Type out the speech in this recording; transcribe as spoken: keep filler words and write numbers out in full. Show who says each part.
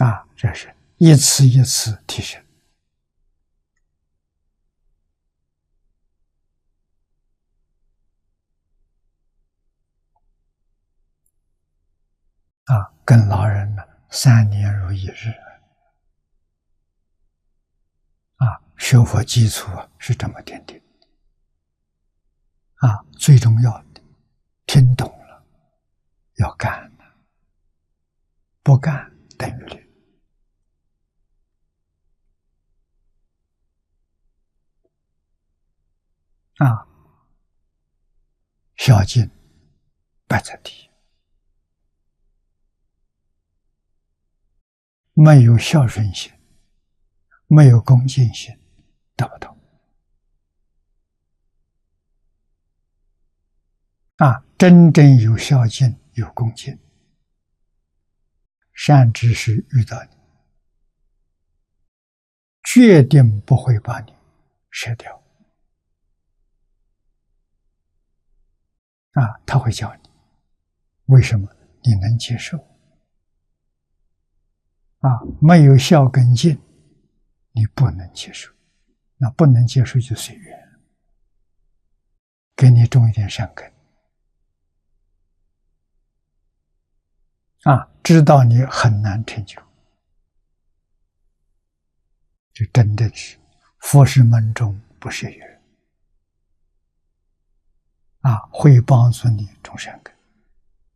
Speaker 1: 啊，这是一次一次提升。啊，跟老人呢，三年如一日。啊，学佛基础啊是这么奠定。啊，最重要的，听懂了，要干了，不干等于零。啊，孝敬摆在第一，没有孝顺心，没有恭敬心，得不到。啊，真正有孝敬，有恭敬，善知识遇到你，决定不会把你舍掉。啊，他会教你，为什么你能接受？啊，没有孝跟敬，你不能接受，那不能接受就随缘，给你种一点善根。啊，知道你很难成就，就真正是佛是门中不是缘。啊，会帮助你种善根。